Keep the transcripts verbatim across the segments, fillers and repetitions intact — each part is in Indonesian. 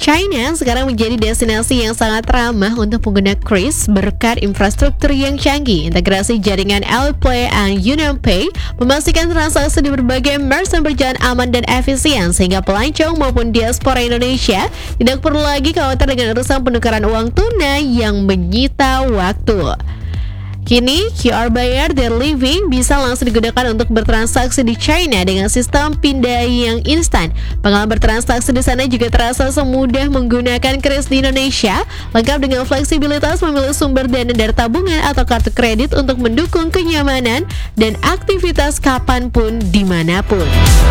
China sekarang menjadi destinasi yang sangat ramah untuk pengguna kris berkat infrastruktur yang canggih. Integrasi jaringan Alipay dan UnionPay memastikan transaksi di berbagai merchant berjalan aman dan efisien, sehingga pelancong maupun diaspora Indonesia tidak perlu lagi khawatir dengan urusan penukaran uang tunai yang menyita waktu. Kini, Q R bayar dari Livin bisa langsung digunakan untuk bertransaksi di China dengan sistem pindah yang instan. Pengalaman bertransaksi di sana juga terasa semudah menggunakan kris di Indonesia, lengkap dengan fleksibilitas memilih sumber dana dari tabungan atau kartu kredit untuk mendukung kenyamanan dan aktivitas kapanpun dimanapun.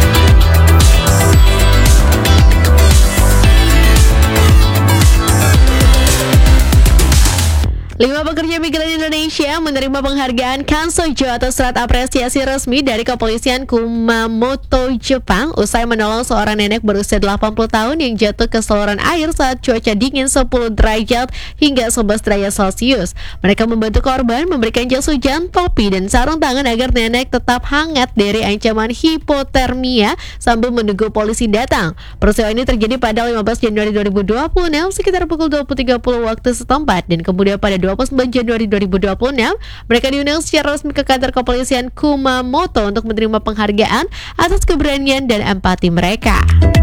Lima pekerja migran Indonesia menerima penghargaan Kansojo atas surat apresiasi resmi dari kepolisian Kumamoto, Jepang usai menolong seorang nenek berusia delapan puluh tahun yang jatuh ke saluran air saat cuaca dingin sepuluh derajat hingga sebelas derajat Celcius. Mereka membantu korban memberikan jas hujan, topi, dan sarung tangan agar nenek tetap hangat dari ancaman hipotermia sambil menunggu polisi datang. Peristiwa ini terjadi pada lima belas Januari dua ribu dua puluh enam sekitar pukul dua puluh tiga puluh waktu setempat, dan kemudian pada dua puluh sembilan Januari dua ribu dua puluh enam mereka diundang secara resmi ke kantor kepolisian Kumamoto untuk menerima penghargaan atas keberanian dan empati mereka.